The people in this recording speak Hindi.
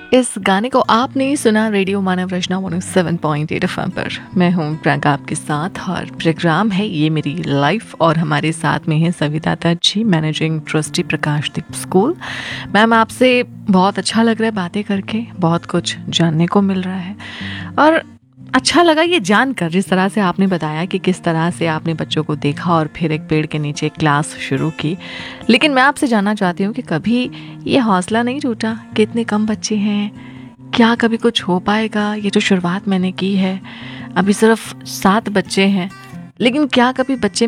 इस गाने को आपने सुना रेडियो मानव रचना 107.8 एफएम पर। मैं हूँ प्रियंका आपके साथ और प्रोग्राम है ये मेरी लाइफ और हमारे साथ में है सविता दत्त जी, मैनेजिंग ट्रस्टी प्रकाशदीप स्कूल। मैम, आपसे बहुत अच्छा लग रहा है बातें करके, बहुत कुछ जानने को मिल रहा है और अच्छा लगा ये जानकर, जिस तरह से आपने बताया कि किस तरह से आपने बच्चों को देखा और फिर एक पेड़ के नीचे क्लास शुरू की। लेकिन मैं आपसे जानना चाहती हूँ कि कभी ये हौसला नहीं टूटा कि इतने कम बच्चे हैं, क्या कभी कुछ हो पाएगा? ये जो शुरुआत मैंने की है, अभी सिर्फ 7 बच्चे हैं, लेकिन क्या कभी बच्चे